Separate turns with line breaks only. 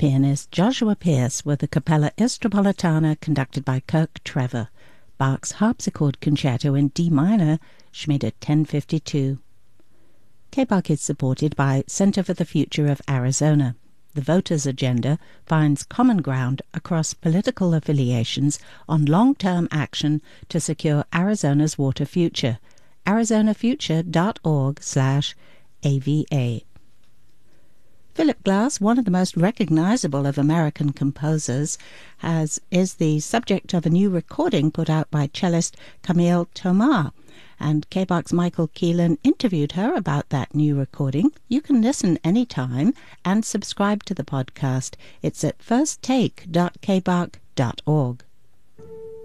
pianist Joshua Pierce with the Capella Estropolitana conducted by Kirk Trevor, Bach's Harpsichord Concerto in D minor, Schmidt 1052. KBAC is supported by Center for the Future of Arizona. The voters' agenda finds common ground across political affiliations on long-term action to secure Arizona's water future. arizonafuture.org/AVA. Philip Glass, one of the most recognizable of American composers, is the subject of a new recording put out by cellist Camille Thomas, and KBAC's Michael Keelan interviewed her about that new recording. You can listen anytime and subscribe to the podcast. It's at firsttake.kbac.org.